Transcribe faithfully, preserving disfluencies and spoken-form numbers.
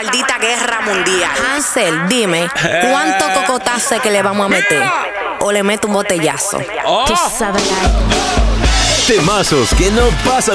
maldita guerra mundial. Hansel, dime, ¿cuánto cocotazo que le vamos a meter? ¿O le meto un botellazo? Oh. Tú sabes. Temazos que no pasan